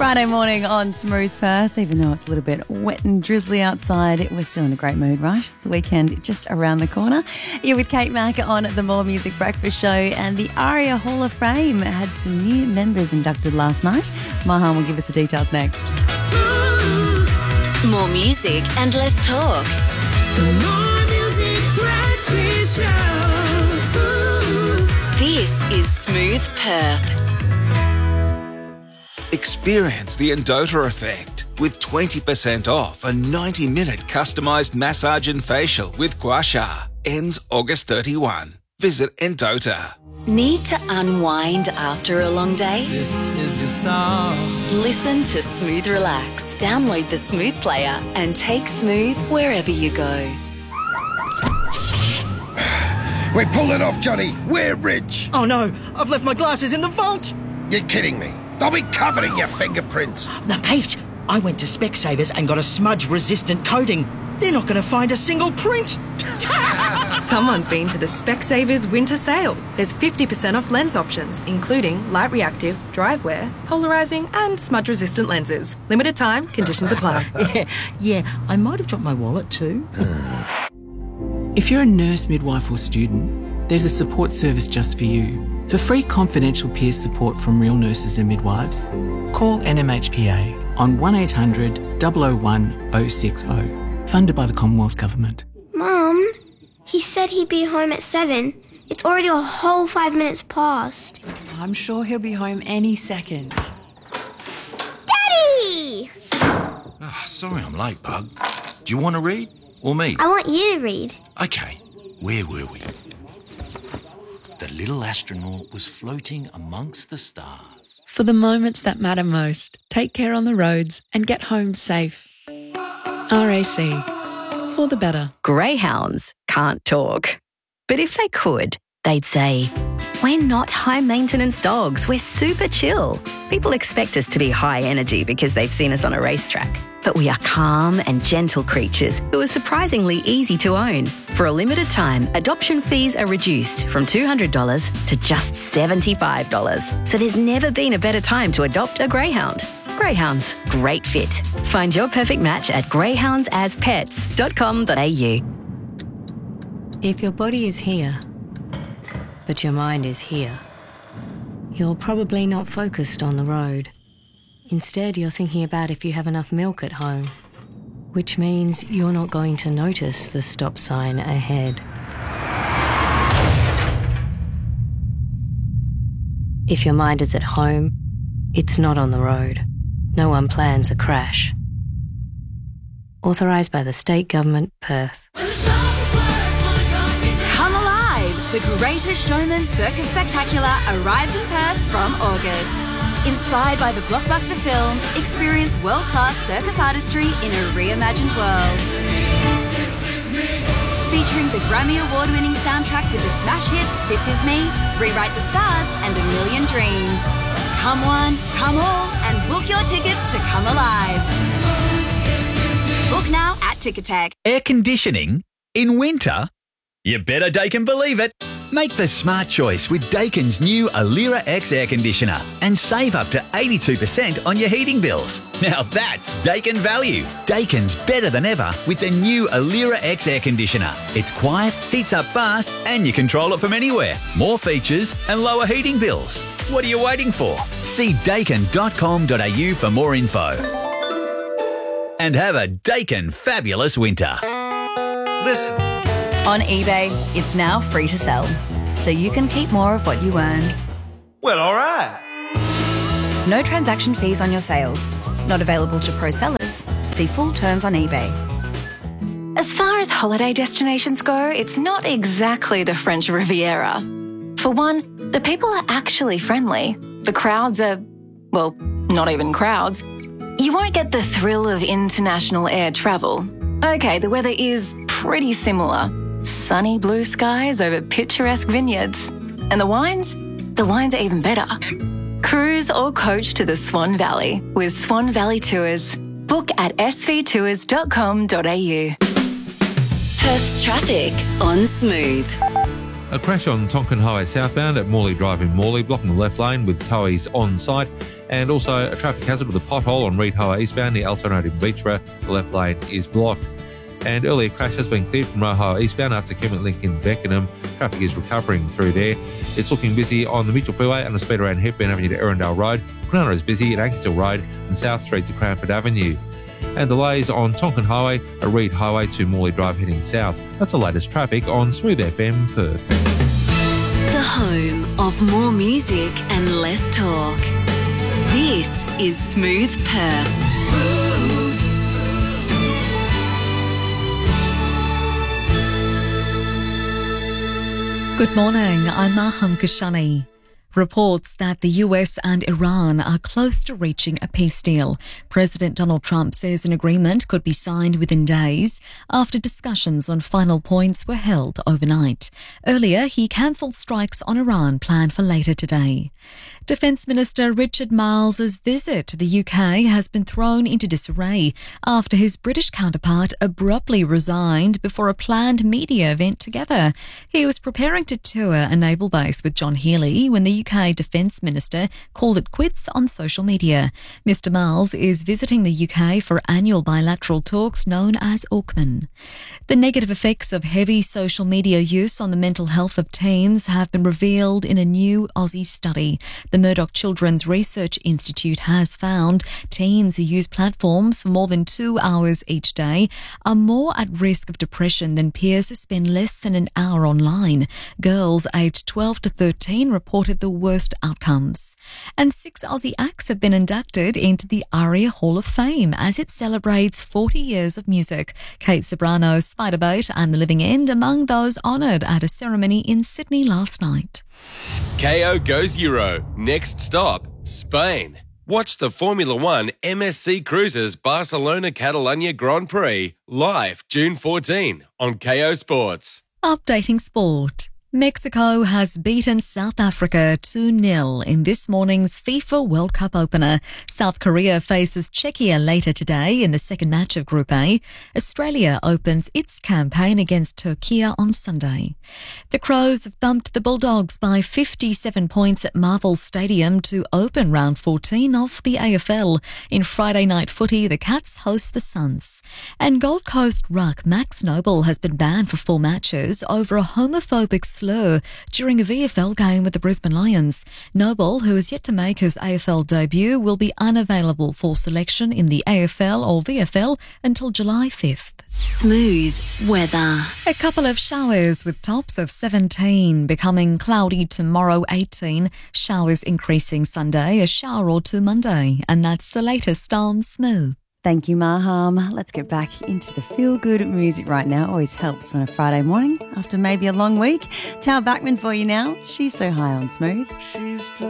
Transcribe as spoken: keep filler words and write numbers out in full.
Friday morning on Smooth Perth. Even though it's a little bit wet and drizzly outside, we're still in a great mood, right? The weekend just around the corner. You're with Kate Mack on the More Music Breakfast Show, and the ARIA Hall of Fame had some new members inducted last night. Mahan will give us the details next. More music and less talk. The More Music Breakfast Show. This is Smooth Perth. Experience the Endota effect with twenty percent off a ninety minute customised massage and facial with Gua Sha. Ends August thirty-first. Visit Endota. Need to unwind after a long day? This is your song. Listen to Smooth Relax. Download the Smooth player and take Smooth wherever you go. We pulled it off, Johnny. We're rich. Oh no, I've left my glasses in the vault. You're kidding me. They'll be covered in your fingerprints. No, Pete, I went to Specsavers and got a smudge-resistant coating. They're not going to find a single print. Someone's been to the Specsavers winter sale. There's fifty percent off lens options, including light reactive, drive wear, polarising and smudge-resistant lenses. Limited time, conditions apply. yeah, yeah, I might have dropped my wallet too. If you're a nurse, midwife or student, there's a support service just for you. For free confidential peer support from real nurses and midwives, call N M H P A on one eight hundred, double oh one, oh six oh, funded by the Commonwealth Government. Mum, he said he'd be home at seven. It's already a whole five minutes past. I'm sure he'll be home any second. Daddy! Oh, sorry I'm late, Bug. Do you want to read? Or me? I want you to read. Okay, where were we? The little astronaut was floating amongst the stars. For the moments that matter most, take care on the roads and get home safe. R A C. For the better. Greyhounds can't talk. But if they could, they'd say, "We're not high-maintenance dogs. We're super chill. People expect us to be high energy because they've seen us on a racetrack. But we are calm and gentle creatures who are surprisingly easy to own. For a limited time, adoption fees are reduced from two hundred dollars to just seventy-five dollars. So there's never been a better time to adopt a greyhound. Greyhounds, great fit. Find your perfect match at greyhounds as pets dot com dot a u. If your body is here, but your mind is here, you're probably not focused on the road. Instead, you're thinking about if you have enough milk at home, which means you're not going to notice the stop sign ahead. If your mind is at home, it's not on the road. No one plans a crash. Authorised by the State Government, Perth. Come Alive! The Greatest Showman Circus Spectacular arrives in Perth from August. Inspired by the blockbuster film, experience world-class circus artistry in a reimagined world. Featuring the Grammy Award-winning soundtrack with the smash hits This Is Me, Rewrite the Stars and A Million Dreams. Come one, come all, and book your tickets to Come Alive. Book now at Ticketek. Air conditioning in winter? You better Daikin believe it. Make the smart choice with Daikin's new Alira X air conditioner and save up to eighty-two percent on your heating bills. Now that's Daikin value. Daikin's better than ever with the new Alira X air conditioner. It's quiet, heats up fast, and you control it from anywhere. More features and lower heating bills. What are you waiting for? See daikin dot com dot a u for more info. And have a Daikin fabulous winter. Listen. On eBay, it's now free to sell, so you can keep more of what you earn. Well, all right. No transaction fees on your sales. Not available to pro sellers. See full terms on eBay. As far as holiday destinations go, it's not exactly the French Riviera. For one, the people are actually friendly. The crowds are, well, not even crowds. You won't get the thrill of international air travel. Okay, the weather is pretty similar. Sunny blue skies over picturesque vineyards. And the wines? The wines are even better. Cruise or coach to the Swan Valley with Swan Valley Tours. Book at s v tours dot com dot a u. Perth's traffic on Smooth. A crash on Tonkin Highway southbound at Morley Drive in Morley, blocking the left lane with towies on site. And also a traffic hazard with a pothole on Reed Highway eastbound near Alto Road in Beechborough. The left lane is blocked. And earlier crash has been cleared from Roe Highway eastbound after Kement Link in Beckenham. Traffic is recovering through there. It's looking busy on the Mitchell Freeway and the speed around Hepburn Avenue to Erindale Road. Kwinana is busy at Ankershill Road and South Street to Cranford Avenue. And delays on Tonkin Highway, a Reed Highway to Morley Drive heading south. That's the latest traffic on Smooth F M Perth. The home of more music and less talk. This is Smooth Perth. Smooth. Good morning, I'm Maham Kashani. Reports that the U S and Iran are close to reaching a peace deal. President Donald Trump says an agreement could be signed within days after discussions on final points were held overnight. Earlier, he cancelled strikes on Iran planned for later today. Defence Minister Richard Marles's visit to the U K has been thrown into disarray after his British counterpart abruptly resigned before a planned media event together. He was preparing to tour a naval base with John Healey when the U K Defence Minister called it quits on social media. Mister Marles is visiting the U K for annual bilateral talks known as Auckman. The negative effects of heavy social media use on the mental health of teens have been revealed in a new Aussie study. The Murdoch Children's Research Institute has found teens who use platforms for more than two hours each day are more at risk of depression than peers who spend less than an hour online. Girls aged twelve to thirteen reported the worst outcomes. And six Aussie acts have been inducted into the ARIA Hall of Fame as it celebrates forty years of music. Kate Sobrano, Spiderboat and The Living End among those honoured at a ceremony in Sydney last night. K O goes Euro. Next stop, Spain. Watch the Formula One M S C Cruises Barcelona Catalunya Grand Prix live June fourteenth on K O Sports. Updating sport. Mexico has beaten South Africa two nil in this morning's FIFA World Cup opener. South Korea faces Czechia later today in the second match of Group A. Australia opens its campaign against Turkey on Sunday. The Crows have thumped the Bulldogs by fifty-seven points at Marvel Stadium to open round fourteen of the A F L. In Friday night footy, the Cats host the Suns. And Gold Coast ruck Max Noble has been banned for four matches over a homophobic slur during a V F L game with the Brisbane Lions. Noble, who is yet to make his A F L debut, will be unavailable for selection in the A F L or V F L until July fifth. Smooth weather. A couple of showers with tops of seventeen, becoming cloudy tomorrow eighteen, showers increasing Sunday, a shower or two Monday. And that's the latest on Smooth. Thank you, Maham. Let's get back into the feel-good music right now. Always helps on a Friday morning after maybe a long week. Tara Backman for you now. She's so high on Smooth. She's